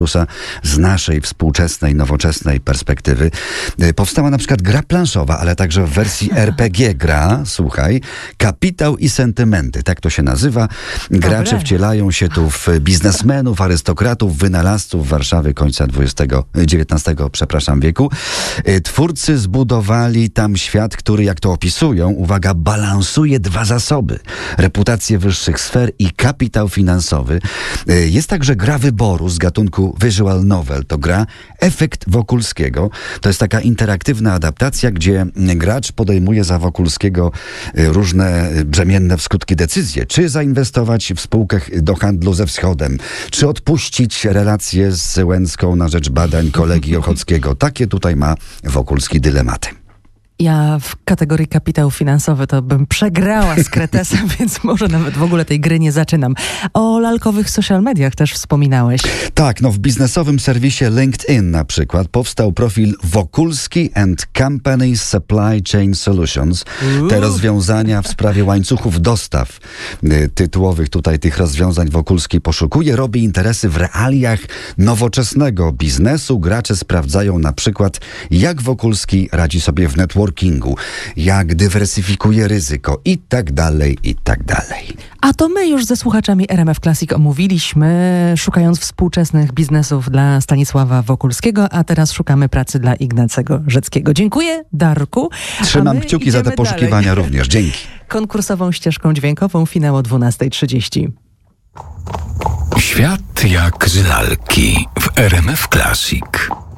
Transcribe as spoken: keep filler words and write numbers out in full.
z naszej współczesnej, nowoczesnej perspektywy. Powstała na przykład gra planszowa, ale także w wersji er pe gie gra, słuchaj, Kapitał i sentymenty, tak to się nazywa. Gracze Dobre. wcielają się tu w biznesmenów, arystokratów, wynalazców Warszawy końca dwudziestego, dziewiętnastego, przepraszam, wieku. Twórcy zbudowali tam świat, który, jak to opisują, uwaga, balansuje dwa zasoby. Reputację wyższych sfer i kapitał finansowy. Jest także gra wyboru z gatunku visual novel. To gra Efekt Wokulskiego. To jest taka interaktywna adaptacja, gdzie gracz podejmuje za Wokulskiego różne brzemienne w skutki decyzje. Czy zainwestować w spółkę do handlu ze Wschodem? Czy odpuścić relacje z Łęcką na rzecz badań kolegi Ochockiego? Takie tutaj ma Wokulski dylematy. Ja w kategorii kapitał finansowy to bym przegrała z Kretesem, więc może nawet w ogóle tej gry nie zaczynam. O lalkowych social mediach też wspominałeś. Tak, no w biznesowym serwisie LinkedIn na przykład powstał profil Wokulski and Company Supply Chain Solutions. Te rozwiązania w sprawie łańcuchów dostaw y, tytułowych tutaj tych rozwiązań Wokulski poszukuje, robi interesy w realiach nowoczesnego biznesu. Gracze sprawdzają na przykład, jak Wokulski radzi sobie w networkingu, jak dywersyfikuje ryzyko i tak dalej, i tak dalej. A to my już ze słuchaczami R M F Classic omówiliśmy, szukając współczesnych biznesów dla Stanisława Wokulskiego, a teraz szukamy pracy dla Ignacego Rzeckiego. Dziękuję, Darku. Trzymam kciuki za te poszukiwania dalej. również. Dzięki. Konkursową ścieżką dźwiękową finał o dwunasta trzydzieści. Świat jak z lalki w R M F Classic.